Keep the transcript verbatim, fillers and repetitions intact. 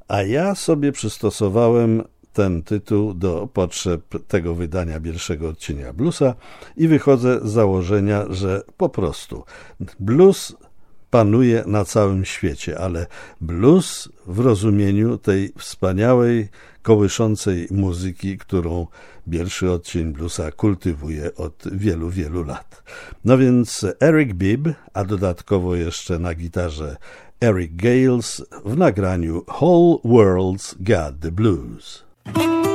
A ja sobie przystosowałem ten tytuł do potrzeb tego wydania pierwszego odcienia bluesa i wychodzę z założenia, że po prostu blues panuje na całym świecie, ale blues w rozumieniu tej wspaniałej, kołyszącej muzyki, którą pierwszy odcień bluesa kultywuje od wielu, wielu lat. No więc Eric Bibb, a dodatkowo jeszcze na gitarze Eric Gales w nagraniu Whole World's Got the Blues.